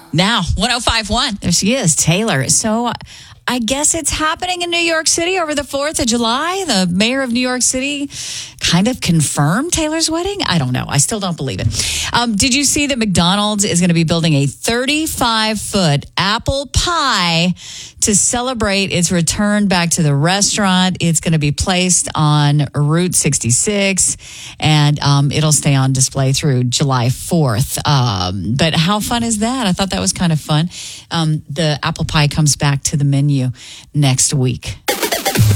Now, 105.1. There she is, Taylor. So I guess it's happening in New York City over the 4th of July. The mayor of New York City kind of confirmed Taylor's wedding. I don't know. I still don't believe it. Did you see that McDonald's is going to be building a 35-foot apple pie to celebrate its return back to the restaurant? It's going to be placed on Route 66, and it'll stay on display through July 4th. But how fun is that? I thought that was kind of fun. The apple pie comes back to the menu next week.